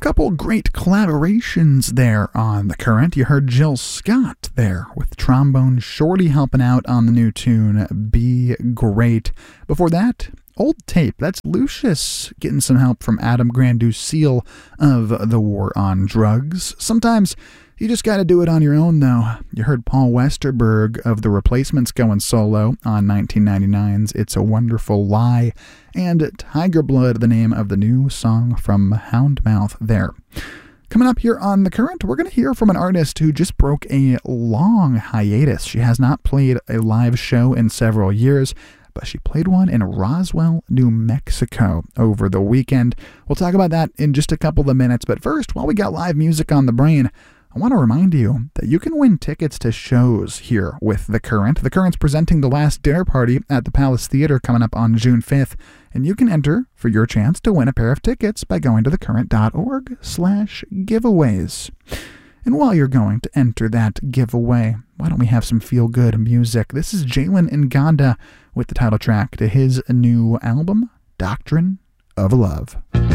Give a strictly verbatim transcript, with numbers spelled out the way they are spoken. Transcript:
couple great collaborations there on The Current. You heard Jill Scott there with Trombone Shorty helping out on the new tune Be Great. Before that, Old Tape. That's Lucius getting some help from Adam Granduciel of The War on Drugs. Sometimes you just got to do it on your own, though. You heard Paul Westerberg of The Replacements going solo on nineteen ninety-nine's It's a Wonderful Lie, and Tiger Blood, the name of the new song from Houndmouth there. Coming up here on The Current, we're going to hear from an artist who just broke a long hiatus. She has not played a live show in several years, but she played one in Roswell, New Mexico over the weekend. We'll talk about that in just a couple of minutes, but first, while we got live music on the brain, I want to remind you that you can win tickets to shows here with The Current. The Current's presenting The Last Dinner Party at the Palace Theater coming up on June fifth, and you can enter for your chance to win a pair of tickets by going to thecurrent.org slash giveaways. And while you're going to enter that giveaway, why don't we have some feel-good music? This is Jalen Nganda with the title track to his new album, Doctrine of Love.